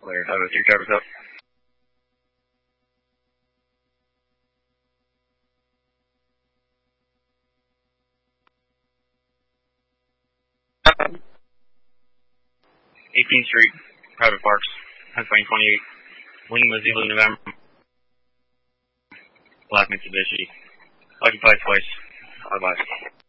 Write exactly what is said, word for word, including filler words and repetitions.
clear. Have a three drivers up. eighteenth Street, private parks, Pennsylvania twenty-eight, Lima Zulu November, Black Mitsubishi. Occupied twice. Bye bye.